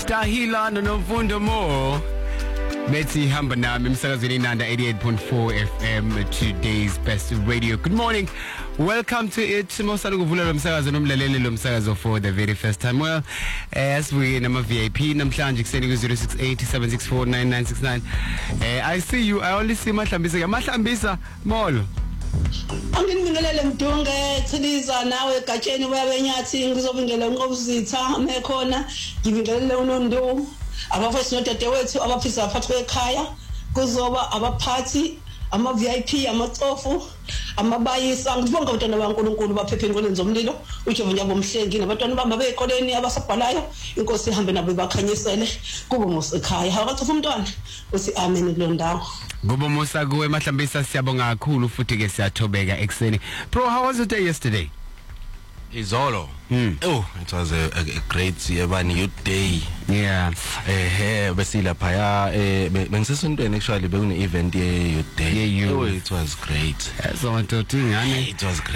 Dahila noMfundo Mo Betty hamba nami emsakazweni Inanda 88.4 FM, today's best radio. Good morning. Welcome to it. Mosana kuvula lo msakazo nomlaleli lo msakazo for the very first time. Well, as we nama VIP namhlanje kuseni ku 0687649969. I see you. I only see Mahlambisa Molo. Angibingelele Mdunge Tsiliza nawe egatsheni bayabenyathi ngizobingela uNqobuzitha mekhona ngibingelele uNondu abafowethu nodadewethu abaphisa phakathi ekhaya kuzoba abaphathi ama VIP amatsofu amabayisa ngibonga abantwana baNkulunkulu baphephe enkoleni zomlilo uJehova nyabo Mhlengi nabantwana bamba beyikoleni abasabhalayo inkosi ihambe nabo bakhanyisele kube ngosekhaya akathofa umntwana uthi amen kulo ndawo. Ngoba musa kuwe Mahlambisa siyabonga kakhulu futhi ke siyathobeka ekseni. Bro, how was the day yesterday? Izolo. Oh, it was a great youth day. Yeah. Besilapha bengisesontweni actually bekune event ye youth day. Yeah, oh, it was great. So nto thingane. It was great.